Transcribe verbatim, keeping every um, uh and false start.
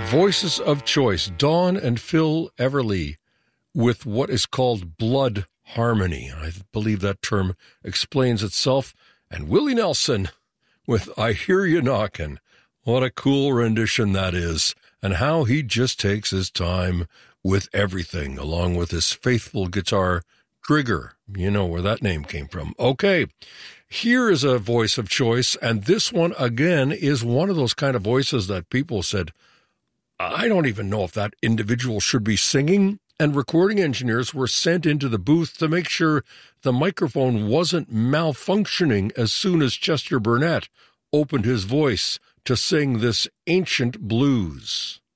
Voices of Choice, Dawn and Phil Everly, with what is called blood harmony. I believe that term explains itself. And Willie Nelson with I Hear You Knockin'. What a cool rendition that is, and how he just takes his time with everything, along with his faithful guitar, Grigger. You know where that name came from. Okay, here is a voice of choice, and this one, again, is one of those kind of voices that people said, I don't even know if that individual should be singing, and recording engineers were sent into the booth to make sure the microphone wasn't malfunctioning as soon as Chester Burnett opened his voice to sing this ancient blues.